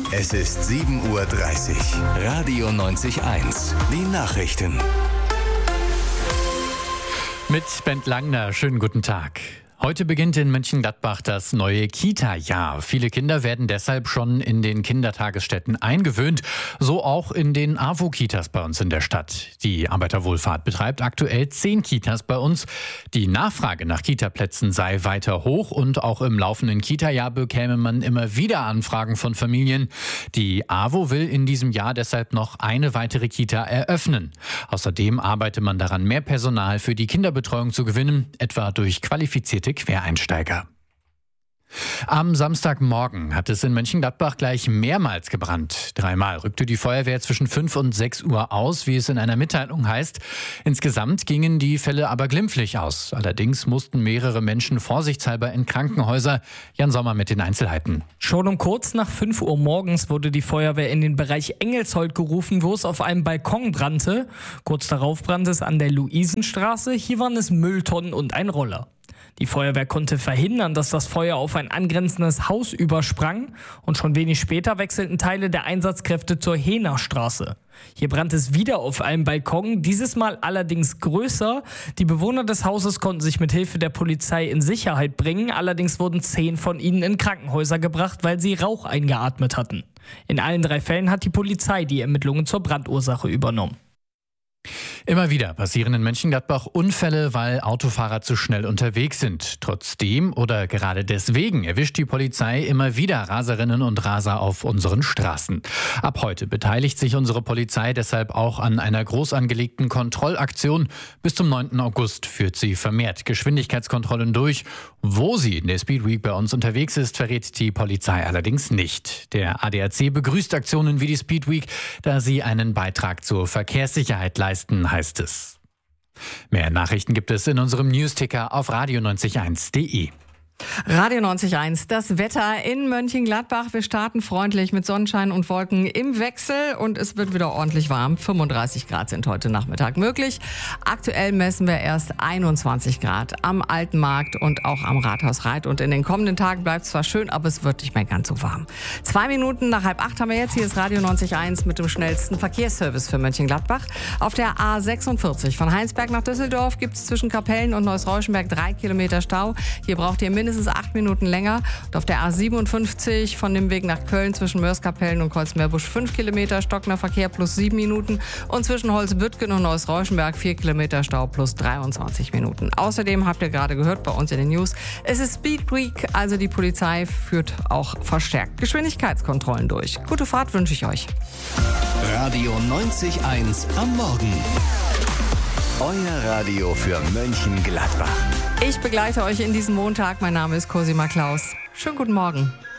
Es ist 7:30 Uhr. Radio 90.1. Die Nachrichten. Mit Bent Langner, schönen guten Tag. Heute beginnt in Mönchengladbach das neue Kita-Jahr. Viele Kinder werden deshalb schon in den Kindertagesstätten eingewöhnt, so auch in den AWO-Kitas bei uns in der Stadt. Die Arbeiterwohlfahrt betreibt aktuell 10 Kitas bei uns. Die Nachfrage nach Kitaplätzen sei weiter hoch und auch im laufenden Kita-Jahr bekäme man immer wieder Anfragen von Familien. Die AWO will in diesem Jahr deshalb noch eine weitere Kita eröffnen. Außerdem arbeite man daran, mehr Personal für die Kinderbetreuung zu gewinnen, etwa durch qualifizierte Quereinsteiger. Am Samstagmorgen hat es in Mönchengladbach gleich mehrmals gebrannt. 3-mal rückte die Feuerwehr zwischen 5 und 6 Uhr aus, wie es in einer Mitteilung heißt. Insgesamt gingen die Fälle aber glimpflich aus. Allerdings mussten mehrere Menschen vorsichtshalber in Krankenhäuser. Jan Sommer mit den Einzelheiten. Schon um kurz nach 5 Uhr morgens wurde die Feuerwehr in den Bereich Engelsholt gerufen, wo es auf einem Balkon brannte. Kurz darauf brannte es an der Luisenstraße. Hier waren es Mülltonnen und ein Roller. Die Feuerwehr konnte verhindern, dass das Feuer auf ein angrenzendes Haus übersprang, und schon wenig später wechselten Teile der Einsatzkräfte zur Hehnerstraße. Hier brannte es wieder auf einem Balkon, dieses Mal allerdings größer. Die Bewohner des Hauses konnten sich mit Hilfe der Polizei in Sicherheit bringen, allerdings wurden 10 von ihnen in Krankenhäuser gebracht, weil sie Rauch eingeatmet hatten. In allen 3 Fällen hat die Polizei die Ermittlungen zur Brandursache übernommen. Immer wieder passieren in Mönchengladbach Unfälle, weil Autofahrer zu schnell unterwegs sind. Trotzdem oder gerade deswegen erwischt die Polizei immer wieder Raserinnen und Raser auf unseren Straßen. Ab heute beteiligt sich unsere Polizei deshalb auch an einer groß angelegten Kontrollaktion. Bis zum 9. August führt sie vermehrt Geschwindigkeitskontrollen durch. Wo sie in der Speed Week bei uns unterwegs ist, verrät die Polizei allerdings nicht. Der ADAC begrüßt Aktionen wie die Speed Week, da sie einen Beitrag zur Verkehrssicherheit leisten, heißt es. Mehr Nachrichten gibt es in unserem Newsticker auf radio901.de. Radio 90.1, das Wetter in Mönchengladbach. Wir starten freundlich mit Sonnenschein und Wolken im Wechsel und es wird wieder ordentlich warm. 35 Grad sind heute Nachmittag möglich. Aktuell messen wir erst 21 Grad am Alten Markt und auch am Rathaus Reit. Und in den kommenden Tagen bleibt es zwar schön, aber es wird nicht mehr ganz so warm. 2 Minuten nach 7:30 haben wir jetzt. Hier ist Radio 90.1 mit dem schnellsten Verkehrsservice für Mönchengladbach. Auf der A46 von Heinsberg nach Düsseldorf gibt es zwischen Kapellen und Neuss-Reuschenberg 3 Kilometer Stau. Hier braucht ihr mindestens 8 Minuten länger. Und auf der A57 von dem Weg nach Köln zwischen Mörs-Kapellen und Kreuzmeerbusch 5 Kilometer stockender Verkehr plus 7 Minuten. Und zwischen Holzbüttgen und Neuss-Reuschenberg 4 Kilometer Stau plus 23 Minuten. Außerdem habt ihr gerade gehört bei uns in den News, es ist Speed Week, also die Polizei führt auch verstärkt Geschwindigkeitskontrollen durch. Gute Fahrt wünsche ich euch. Radio 90.1 am Morgen. Euer Radio für Mönchengladbach. Ich begleite euch in diesem Montag. Mein Name ist Cosima Klaus. Schönen guten Morgen.